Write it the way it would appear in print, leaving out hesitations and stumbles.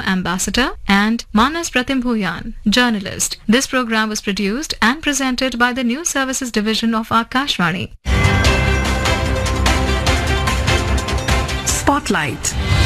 ambassador, and Manas Pratimbhuyan, journalist. This program was produced and presented by the News Services Division of Akashvani. Spotlight.